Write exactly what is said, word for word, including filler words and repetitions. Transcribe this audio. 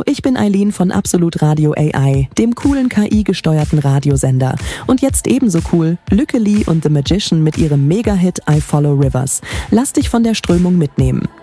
ich bin Eileen von Absolut Radio A I, dem coolen K I-gesteuerten Radiosender. Und jetzt ebenso cool, Lücke Lee und The Magician mit ihrem Mega-Hit I Follow Rivers. Lass dich von der Strömung mitnehmen.